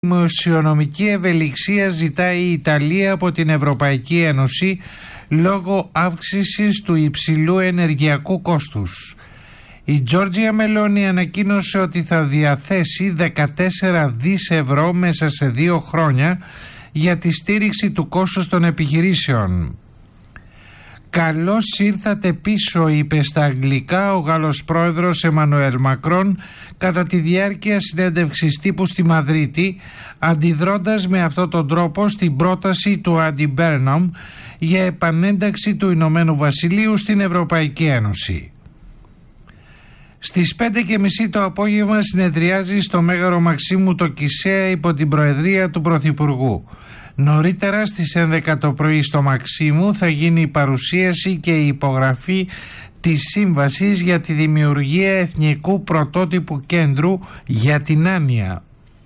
Δημοσιονομική ευελιξία ζητάει η Ιταλία από την Ευρωπαϊκή Ένωση λόγω αύξησης του υψηλού ενεργειακού κόστους. Η Τζόρτζια Μελόνι ανακοίνωσε ότι θα διαθέσει 14 δις ευρώ μέσα σε 2 χρόνια για τη στήριξη του κόστους των επιχειρήσεων. «Καλώς ήρθατε πίσω», είπε στα αγγλικά ο Γάλλος πρόεδρος Εμμανουέλ Μακρόν κατά τη διάρκεια συνέντευξης τύπου στη Μαδρίτη, αντιδρώντας με αυτόν τον τρόπο στην πρόταση του Άντι Μπέρναμ για επανένταξη του Ηνωμένου Βασιλείου στην Ευρωπαϊκή Ένωση. Στις 5:30 το απόγευμα συνεδριάζει στο Μέγαρο Μαξίμου το Κισέα υπό την προεδρία του Πρωθυπουργού. Νωρίτερα στις 11 το πρωί στο Μαξίμου θα γίνει η παρουσίαση και η υπογραφή της σύμβασης για τη δημιουργία εθνικού πρωτότυπου κέντρου για την άνοια.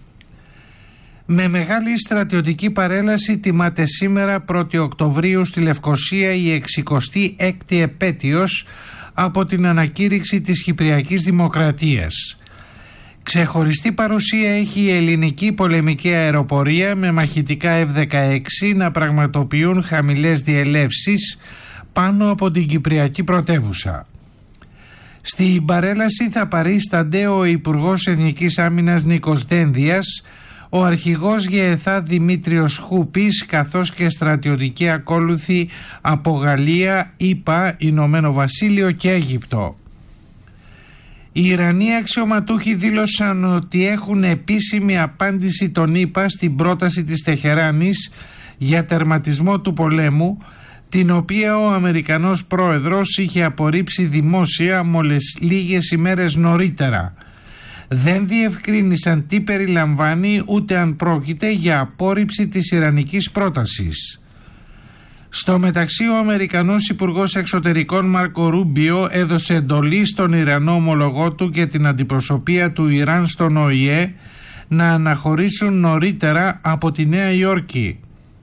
Με μεγάλη στρατιωτική παρέλαση τιμάται σήμερα 1η Οκτωβρίου στη Λευκοσία η 66η επέτειος από την ανακήρυξη της Κυπριακής Δημοκρατίας. Ξεχωριστή παρουσία έχει η ελληνική πολεμική αεροπορία με μαχητικά F-16 να πραγματοποιούν χαμηλές διελεύσεις πάνω από την Κυπριακή πρωτεύουσα. Στην παρέλαση θα παρίστανται ο Υπουργός Εθνικής Άμυνας Νίκος Δένδιας, ο Αρχηγός ΓΕΘΑ Δημήτριος Χούπης καθώς και στρατιωτικοί ακόλουθοι από Γαλλία, ΗΠΑ, Ηνωμένο Βασίλειο και Αίγυπτο. Οι Ιρανοί αξιωματούχοι δήλωσαν ότι έχουν επίσημη απάντηση των ΗΠΑ στην πρόταση της Τεχεράνης για τερματισμό του πολέμου, την οποία ο Αμερικανός πρόεδρος είχε απορρίψει δημόσια μόλις λίγες ημέρες νωρίτερα. Δεν διευκρίνησαν τι περιλαμβάνει ούτε αν πρόκειται για απόρριψη της ιρανικής πρότασης. Στο μεταξύ, ο Αμερικανός Υπουργός Εξωτερικών Μάρκο Ρούμπιο έδωσε εντολή στον Ιρανό ομολογό του και την αντιπροσωπεία του Ιράν στον ΟΗΕ να αναχωρήσουν νωρίτερα από τη Νέα Υόρκη.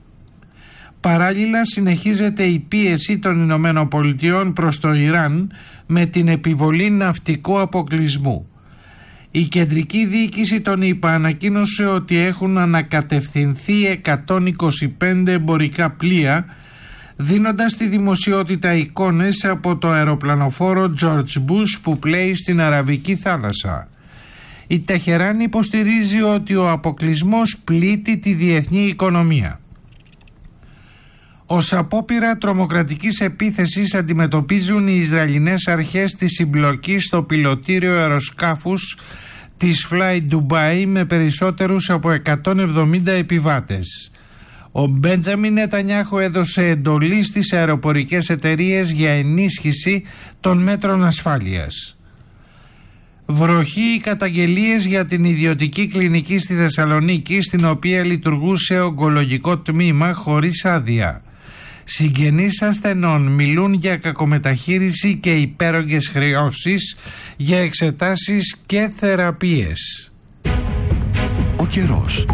Παράλληλα, συνεχίζεται η πίεση των Ηνωμένων Πολιτειών προς το Ιράν με την επιβολή ναυτικού αποκλεισμού. Η κεντρική διοίκηση των ΗΠΑ ανακοίνωσε ότι έχουν ανακατευθυνθεί 125 εμπορικά πλοία, δίνοντας στη δημοσιότητα εικόνες από το αεροπλανοφόρο George Bush που πλέει στην Αραβική θάλασσα. Η Τεχεράν υποστηρίζει ότι ο αποκλεισμός πλήττει τη διεθνή οικονομία. Ως απόπειρα τρομοκρατικής επίθεσης αντιμετωπίζουν οι Ισραηλινές αρχές τη συμπλοκή στο πιλωτήριο αεροσκάφους της Fly Dubai με περισσότερους από 170 επιβάτες. Ο Μπέντζαμιν Νετανιάχου έδωσε εντολή στις αεροπορικές εταιρείες για ενίσχυση των μέτρων ασφάλειας. Βροχή, καταγγελίες για την ιδιωτική κλινική στη Θεσσαλονίκη, στην οποία λειτουργούσε ογκολογικό τμήμα χωρίς άδεια. Συγγενείς ασθενών μιλούν για κακομεταχείριση και υπέρογγες χρεώσεις για εξετάσεις και θεραπείες. Ο καιρός.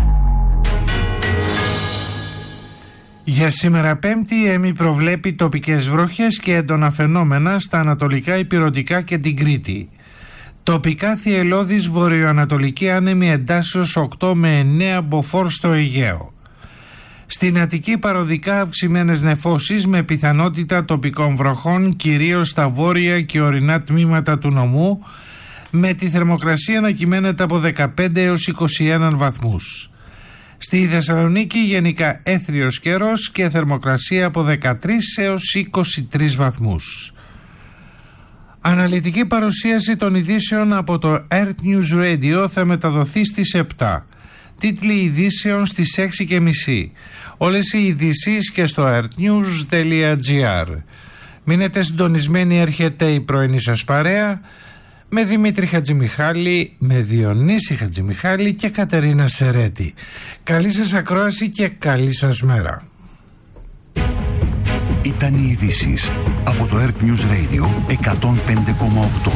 Για σήμερα Πέμπτη η ΕΜΗ προβλέπει τοπικές βροχές και έντονα φαινόμενα στα ανατολικά ηπειρωτικά και την Κρήτη. Τοπικά θυελλώδης βορειοανατολική άνεμη εντάσσεως 8 με 9 μποφόρ στο Αιγαίο. Στην Αττική παροδικά αυξημένες νεφώσεις με πιθανότητα τοπικών βροχών κυρίως στα βόρεια και ορεινά τμήματα του νομού, με τη θερμοκρασία να κυμαίνεται από 15 έως 21 βαθμούς. Στη Θεσσαλονίκη γενικά έθριος καιρός και θερμοκρασία από 13 έως 23 βαθμούς. Αναλυτική παρουσίαση των ειδήσεων από το Earth News Radio θα μεταδοθεί στις 7. Τίτλοι ειδήσεων στις 6:30. Όλες οι ειδήσεις και στο earthnews.gr. Μείνετε συντονισμένοι, έρχεται η πρωινή σας παρέα με Δημήτρη Χατζημιχάλη, με Διονύση Χατζημιχάλη και Κατερίνα Σερέτη. Καλή σας ακρόαση και καλή σας μέρα. Ήταν οι ειδήσεις από το Earth News Radio 105,8.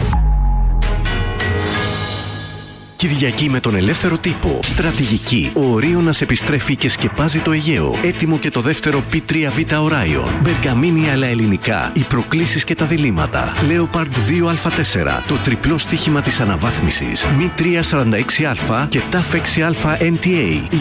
Κυριακή με τον ελεύθερο τύπο. Στρατηγική. Ο Ορίωνας επιστρέφει και σκεπάζει το Αιγαίο. Έτοιμο και το δεύτερο P3Β Orion. Μπεργαμίνη αλλά ελληνικά. Οι προκλήσεις και τα διλήμματα. Leopard 2α4. Το τριπλό στοίχημα της αναβάθμισης. Mi 346α και TAF 6α NTA.